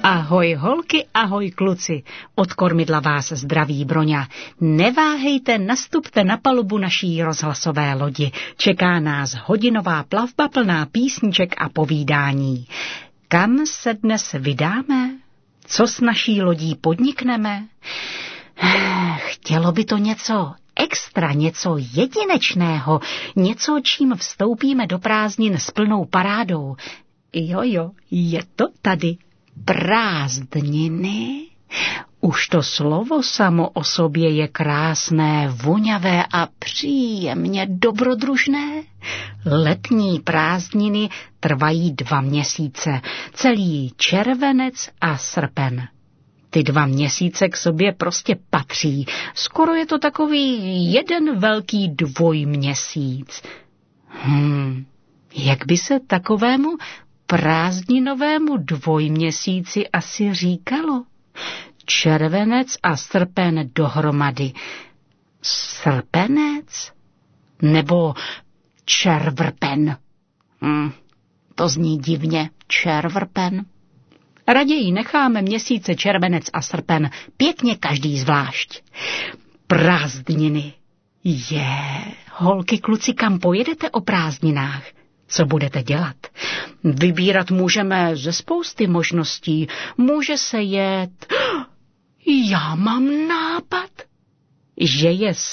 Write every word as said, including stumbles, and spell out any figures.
Ahoj holky, ahoj kluci, od kormidla vás zdraví Broňa. Neváhejte, nastupte na palubu naší rozhlasové lodi. Čeká nás hodinová plavba plná písniček a povídání. Kam se dnes vydáme? Co s naší lodí podnikneme? Chtělo by to něco extra, něco jedinečného, něco, čím vstoupíme do prázdnin s plnou parádou. Jo, jo, je to tady. Prázdniny? Už to slovo samo o sobě je krásné, voňavé a příjemně dobrodružné. Letní prázdniny trvají dva měsíce, celý červenec a srpen. Ty dva měsíce k sobě prostě patří. Skoro je to takový jeden velký dvojměsíc. Hmm, jak by se takovému prázdninovému dvojměsíci asi říkalo? Červenec a srpen dohromady. Srpenec? Nebo červrpen? Hmm, to zní divně, červrpen. Raději necháme měsíce červenec a srpen pěkně každý zvlášť. Prázdniny. Je, holky, kluci, kam pojedete o prázdninách? Co budete dělat? Vybírat můžeme ze spousty možností. Může se jet... Já mám nápad, že je